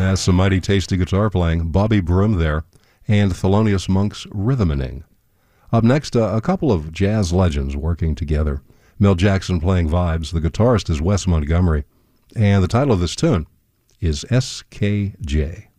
Yes, some mighty tasty guitar playing. Bobby Brim there, and Thelonious Monk's Rhythming. Up next, a couple of jazz legends working together. Mel Jackson playing vibes. The guitarist is Wes Montgomery. And the title of this tune is SKJ.